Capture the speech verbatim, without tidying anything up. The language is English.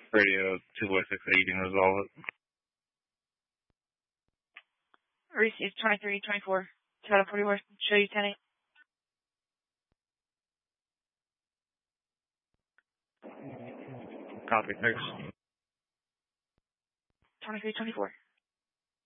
Radio two four six eight, you can resolve it. Received twenty-three twenty-four. Total forty-four. Show you ten eight. Copy, thanks. twenty-three twenty-four.